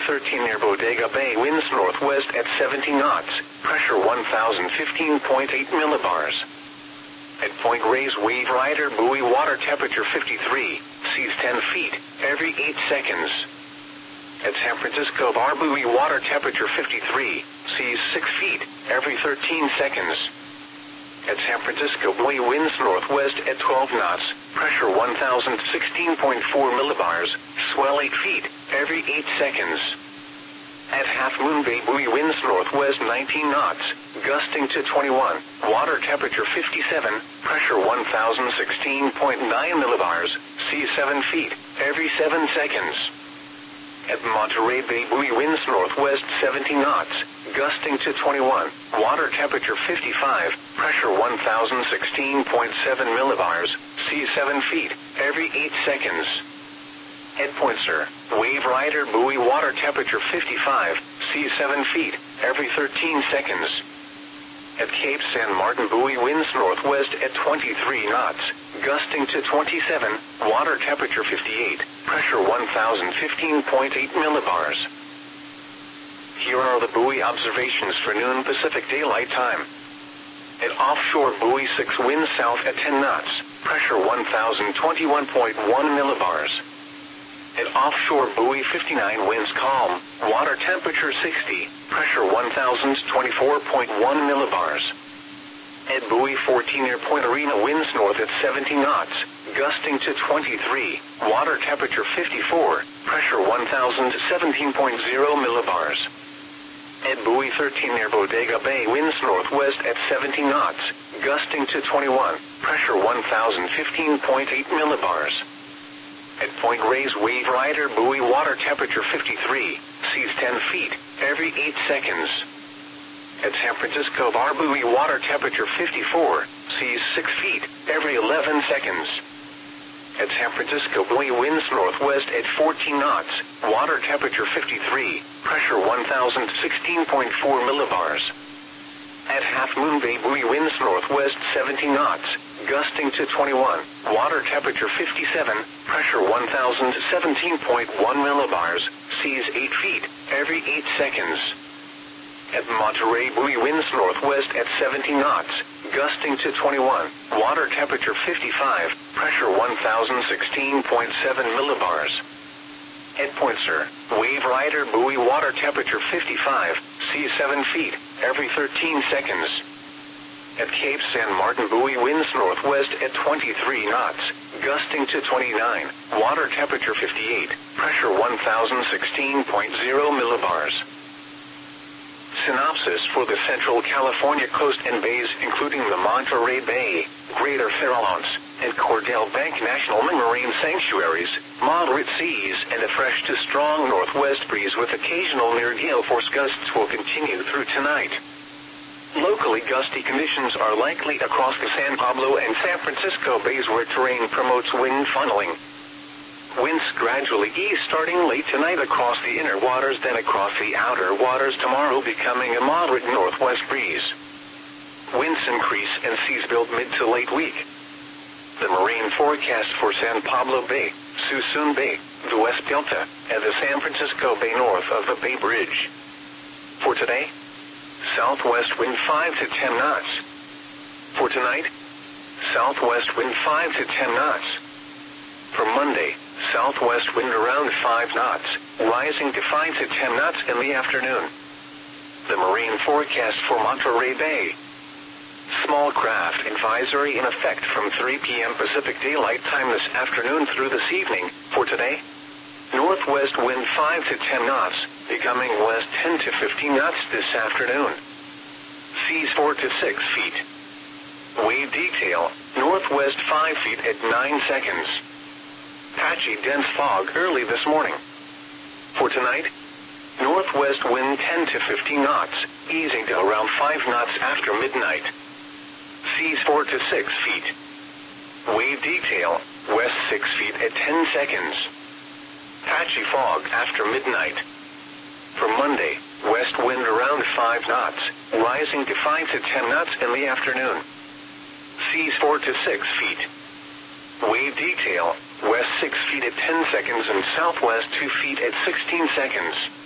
buoy 13 near Bodega Bay, winds northwest at 70 knots, pressure 1,015.8 millibars. At Point Reyes Wave Rider buoy, water temperature 53, seas 10 feet, every 8 seconds. At San Francisco Bar buoy, water temperature 53, seas 6 feet, every 13 seconds. At San Francisco buoy, winds northwest at 12 knots, pressure 1,016.4 millibars, swell 8 feet, every 8 seconds. At Half Moon Bay buoy, winds northwest 19 knots, gusting to 21, water temperature 57, pressure 1,016.9 millibars, seas 7 feet, every 7 seconds. At Monterey Bay buoy, winds northwest 70 knots, gusting to 21, water temperature 55, pressure 1,016.7 millibars, seas 7 feet, every 8 seconds. At Point Sur Wave Rider buoy, water temperature 55, seas 7 feet, every 13 seconds. At Cape San Martin buoy, winds northwest at 23 knots, gusting to 27, water temperature 58, pressure 1,015.8 millibars. Here are the buoy observations for noon Pacific Daylight Time. At offshore buoy 6, winds south at 10 knots, pressure 1,021.1 millibars. At offshore buoy 59, winds calm, water temperature 60, pressure 1,024.1 millibars. At buoy 14 near Point Arena, winds north at 70 knots, gusting to 23, water temperature 54, pressure 1,017.0 millibars. At buoy 13 near Bodega Bay, winds northwest at 70 knots, gusting to 21, pressure 1,015.8 millibars. At Point Reyes Wave Rider buoy, water temperature 53, seas 10 feet, every 8 seconds. At San Francisco Bar buoy, water temperature 54, seas 6 feet, every 11 seconds. At San Francisco buoy, winds northwest at 14 knots, water temperature 53, pressure 1,016.4 millibars. At Half Moon Bay buoy, winds northwest 70 knots, gusting to 21, water temperature 57, pressure 1,017.1 millibars, seas 8 feet, every 8 seconds. At Monterey buoy, winds northwest at 70 knots, gusting to 21, water temperature 55, pressure 1,016.7 millibars. At Point Sur Wave Rider buoy, water temperature 55, seas 7 feet, every 13 seconds. At Cape San Martin buoy, winds northwest at 23 knots, gusting to 29, water temperature 58, pressure 1,016.0 millibars. Synopsis for the Central California coast and bays, including the Monterey Bay, Greater Farallones, and Cordell Bank National Marine Sanctuaries, moderate seas and a fresh to strong northwest breeze with occasional near gale force gusts will continue through tonight. Locally gusty conditions are likely across the San Pablo and San Francisco bays where terrain promotes wind funneling. Winds gradually ease starting late tonight across the inner waters, then across the outer waters tomorrow, becoming a moderate northwest breeze. Winds increase and seas build mid to late week. The marine forecast for San Pablo Bay, Suisun Bay, the West Delta, and the San Francisco Bay north of the Bay Bridge. For today, southwest wind 5 to 10 knots. For tonight, southwest wind 5 to 10 knots. For Monday, southwest wind around 5 knots, rising to 5 to 10 knots in the afternoon. The marine forecast for Monterey Bay. Small craft advisory in effect from 3 p.m. Pacific Daylight Time this afternoon through this evening. For today, northwest wind 5 to 10 knots, becoming west 10 to 15 knots this afternoon. Seas 4 to 6 feet. Wave detail, northwest 5 feet at 9 seconds. Patchy dense fog early this morning. For tonight, northwest wind 10 to 15 knots, easing to around 5 knots after midnight. Seas 4 to 6 feet. Wave detail, west 6 feet at 10 seconds. Patchy fog after midnight. For Monday, west wind around 5 knots, rising to 5 to 10 knots in the afternoon. Seas 4 to 6 feet. Wave detail, west 6 feet at 10 seconds and southwest 2 feet at 16 seconds.